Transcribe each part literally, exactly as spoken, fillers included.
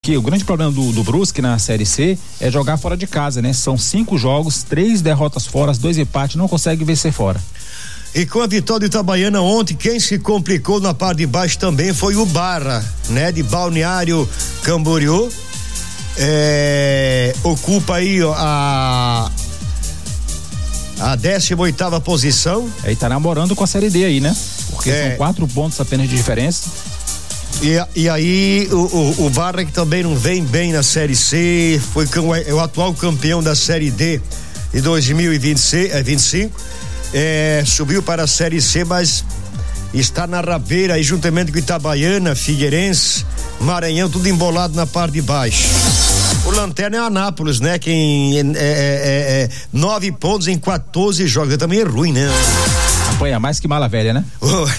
que o grande problema do, do Brusque na Série C é jogar fora de casa, né? São cinco jogos, três derrotas fora, dois empates, não consegue vencer fora. E com a vitória do Itabaiana ontem, quem se complicou na parte de baixo também foi o Barra, né? De Balneário Camboriú, é, ocupa aí ó, a a décima oitava posição. Aí tá namorando com a Série D aí, né? Porque é. são quatro pontos apenas de diferença. E, e aí o, o, o Barra, que também não vem bem na Série C, foi é o atual campeão da Série D de dois mil e vinte e seis, é, vinte e cinco, é, subiu para a Série C, mas está na rabeira aí juntamente com Itabaiana, Figueirense, Maranhão, tudo embolado na parte de baixo. O lanterna é o Anápolis, né? Quem é, é, é, é nove pontos em quatorze jogos, também é ruim, né? Apanha mais que mala velha, né?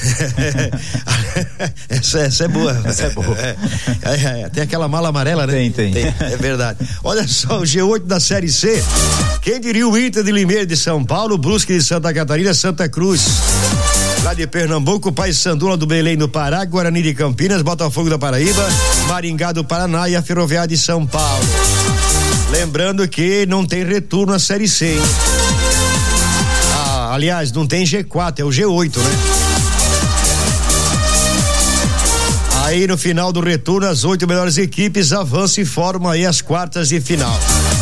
essa, essa é boa. Essa é boa. É, é, é, tem aquela mala amarela, né? Tem, tem, tem. É verdade. Olha só, o G oito da Série C. Quem diria o Inter de Limeira de São Paulo, o Brusque de Santa Catarina, Santa Cruz lá de Pernambuco, Paysandu lá do Belém do Pará, Guarani de Campinas, Botafogo da Paraíba, Maringá do Paraná e a Ferroviária de São Paulo. Lembrando que não tem retorno na Série C, hein? Ah, aliás, não tem G quatro, é o G oito, né? Aí no final do retorno, as oito melhores equipes avançam e formam aí as quartas de final.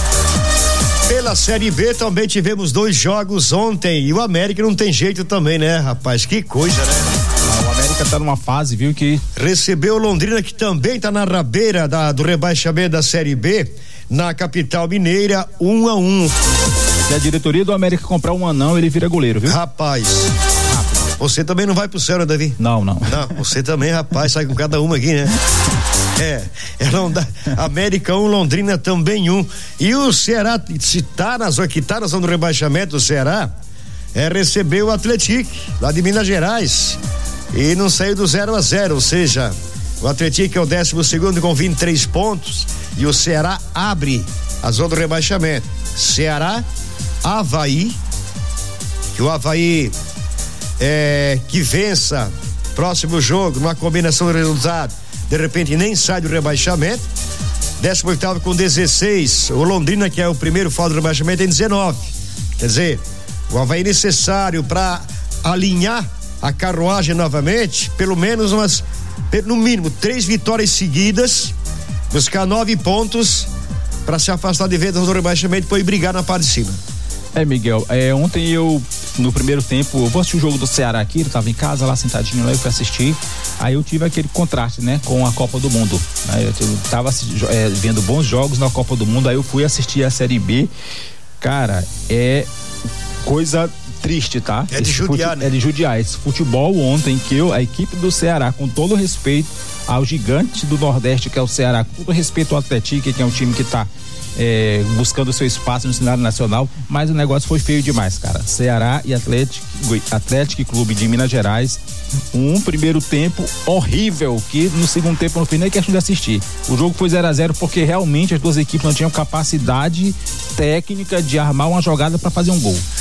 Pela Série B também tivemos dois jogos ontem e o América não tem jeito também, né, rapaz? Que coisa, né? Ah, o América tá numa fase, viu, que recebeu o Londrina, que também tá na rabeira da, do rebaixamento da Série B, na capital mineira, um a um. Se a diretoria do América comprar um anão, ele vira goleiro, viu? Rapaz, você também não vai pro céu, né, Davi? Não, não. Não, você também, rapaz, sai com cada uma aqui, né? É, é Londra, América um, Londrina também um. E o Ceará, se tá na zona, que tá na zona do rebaixamento, o Ceará, é, recebeu o Atlético, lá de Minas Gerais. E não saiu do zero a zero, ou seja, o Atlético é o décimo segundo com vinte e três pontos. E o Ceará abre a zona do rebaixamento. Ceará, Avaí, que o Avaí é, que vença próximo jogo, numa combinação de resultado, de repente nem sai do rebaixamento. décimo oitavo com dezesseis, o Londrina, que é o primeiro fora do rebaixamento, tem dezenove. Quer dizer, o Avaí necessário para alinhar a carruagem novamente, pelo menos umas, no mínimo três vitórias seguidas, buscar nove pontos para se afastar de vez do rebaixamento e depois brigar na parte de cima. É, Miguel, é, ontem eu, no primeiro tempo, eu vou assistir o jogo do Ceará aqui, eu tava em casa lá sentadinho lá, eu fui assistir, aí eu tive aquele contraste, né, com a Copa do Mundo, né, eu, eu tava é, vendo bons jogos na Copa do Mundo, aí eu fui assistir a Série B, cara, é coisa triste, tá? É de judiar, fute, né? É de judiar, esse futebol ontem que eu, a equipe do Ceará, com todo respeito ao gigante do Nordeste, que é o Ceará, com todo respeito ao Atlético, que é um time que tá É, buscando seu espaço no cenário nacional, mas o negócio foi feio demais, cara. Ceará e Atlético, Atlético Clube de Minas Gerais, um primeiro tempo horrível, que no segundo tempo não fez nem questão de assistir. O jogo foi zero a zero porque realmente as duas equipes não tinham capacidade técnica de armar uma jogada para fazer um gol.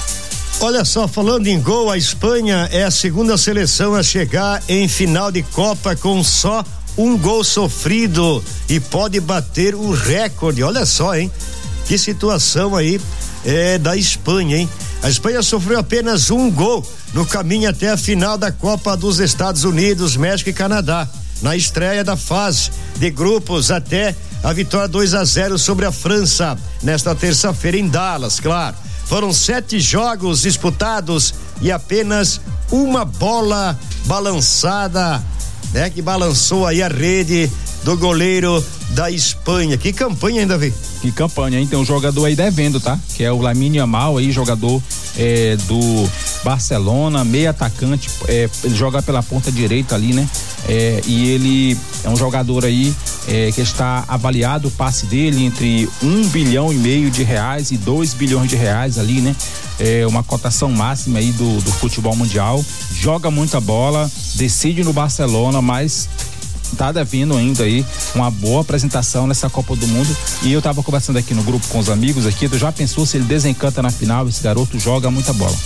Olha só, falando em gol, a Espanha é a segunda seleção a chegar em final de Copa com só um gol sofrido e pode bater o recorde. Olha só, hein? Que situação aí é da Espanha, hein? A Espanha sofreu apenas um gol no caminho até a final da Copa dos Estados Unidos, México e Canadá, na estreia da fase de grupos até a vitória dois a zero sobre a França nesta terça-feira em Dallas, claro. Foram sete jogos disputados e apenas uma bola balançada, né, que balançou aí a rede do goleiro da Espanha. Que campanha ainda, Davi? Que campanha, hein? Tem um jogador aí devendo, tá? Que é o Lamine Yamal aí, jogador é, do Barcelona, meio atacante, é, ele joga pela ponta direita ali, né? É, e ele é um jogador aí é, que está avaliado o passe dele entre um bilhão e meio de reais e dois bilhões de reais ali, né? É uma cotação máxima aí do, do futebol mundial, joga muita bola, decide no Barcelona, mas tá devendo ainda aí uma boa apresentação nessa Copa do Mundo. E eu tava conversando aqui no grupo com os amigos aqui, tu já pensou se ele desencanta na final? Esse garoto joga muita bola.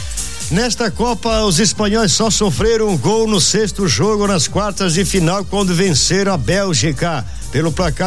Nesta Copa, os espanhóis só sofreram um gol no sexto jogo nas quartas de final, quando venceram a Bélgica pelo placar